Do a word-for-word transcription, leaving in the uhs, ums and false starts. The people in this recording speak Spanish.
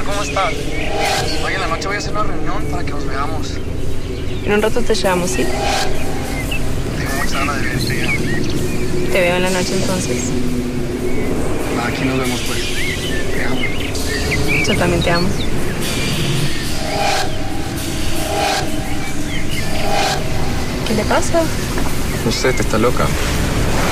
¿cómo estás? Oye, en la noche voy a hacer una reunión para que nos veamos. En un rato te llevamos, ¿sí? Tengo mucha ganas de verte ya. Te veo en la noche entonces. Aquí nos vemos, pues. Te amo. Yo también te amo. ¿Qué le pasa? No sé, te está loca.